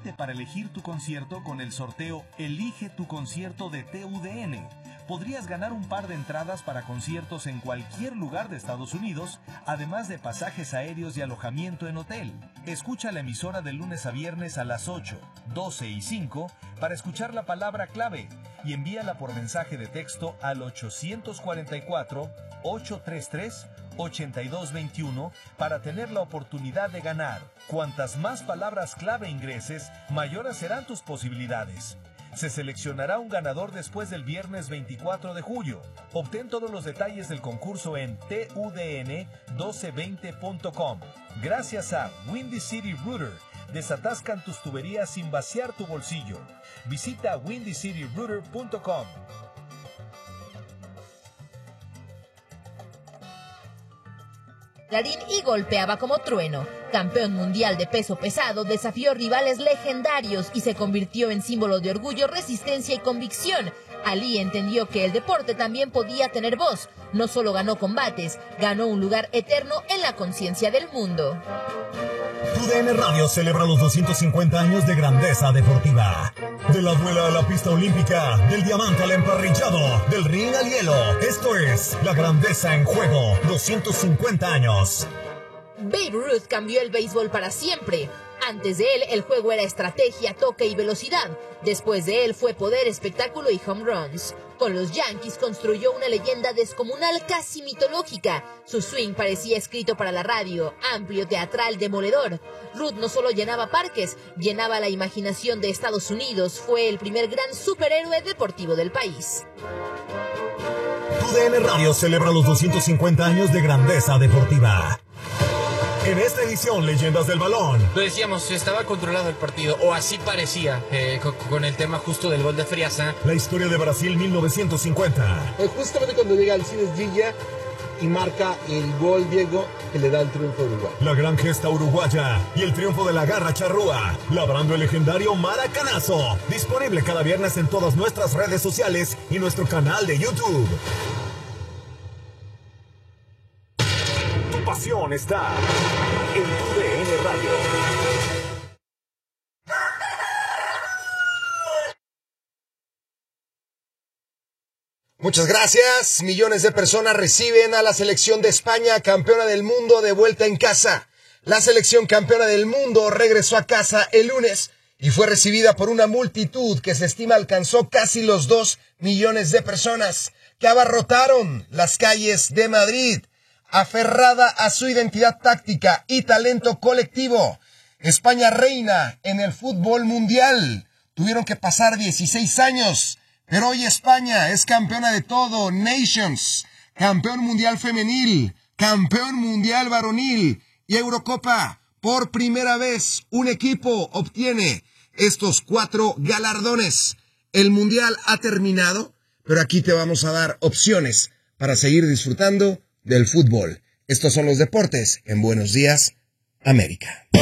Inscríbete para elegir tu concierto con el sorteo Elige tu concierto de TUDN. Podrías ganar un par de entradas para conciertos en cualquier lugar de Estados Unidos, además de pasajes aéreos y alojamiento en hotel. Escucha la emisora de lunes a viernes a las 8, 12 y 5 para escuchar la palabra clave y envíala por mensaje de texto al 844-833-8221 para tener la oportunidad de ganar. Cuantas más palabras clave ingreses, mayores serán tus posibilidades. Se seleccionará un ganador después del viernes 24 de julio. Obtén todos los detalles del concurso en tudn1220.com. Gracias a Windy City Router, desatascan tus tuberías sin vaciar tu bolsillo. Visita windycityrouter.com. Clarín y golpeaba como trueno. Campeón mundial de peso pesado, desafió rivales legendarios y se convirtió en símbolo de orgullo, resistencia y convicción. Ali entendió que el deporte también podía tener voz. No solo ganó combates, ganó un lugar eterno en la conciencia del mundo. TUDN Radio celebra los 250 años de grandeza deportiva. De la duela a la pista olímpica, del diamante al emparrillado, del ring al hielo. Esto es la grandeza en juego, 250 años. Babe Ruth cambió el béisbol para siempre. Antes de él, el juego era estrategia, toque y velocidad. Después de él fue poder, espectáculo y home runs. Con los Yankees construyó una leyenda descomunal, casi mitológica. Su swing parecía escrito para la radio, amplio, teatral, demoledor. Ruth no solo llenaba parques, llenaba la imaginación de Estados Unidos. Fue el primer gran superhéroe deportivo del país. TUDN Radio celebra los 250 años de grandeza deportiva. En esta edición, Leyendas del Balón. Lo decíamos, estaba controlado el partido, o así parecía, con el tema justo del gol de Friasa. La historia de Brasil 1950. Justamente cuando llega Alcides Gilla y marca el gol Diego que le da el triunfo a Uruguay. La gran gesta uruguaya y el triunfo de la garra charrúa, labrando el legendario maracanazo. Disponible cada viernes en todas nuestras redes sociales y nuestro canal de YouTube. Tu pasión está en TUDN Radio. Muchas gracias. Millones de personas reciben a la selección de España, campeona del mundo, de vuelta en casa. La selección campeona del mundo regresó a casa el lunes y fue recibida por una multitud que se estima alcanzó casi los 2 millones de personas que abarrotaron las calles de Madrid, aferrada a su identidad táctica y talento colectivo. España reina en el fútbol mundial. Tuvieron que pasar 16 años. Pero hoy España es campeona de todo, Nations, campeón mundial femenil, campeón mundial varonil y Eurocopa. Por primera vez, un equipo obtiene estos 4 galardones. El mundial ha terminado, pero aquí te vamos a dar opciones para seguir disfrutando del fútbol. Estos son los deportes en Buenos Días, América.